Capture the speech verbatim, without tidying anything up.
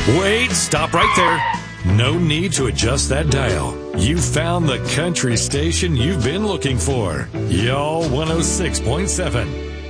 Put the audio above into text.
Wait, stop right there. No need to adjust that dial. You found the country station you've been looking for. Y'all one oh six point seven.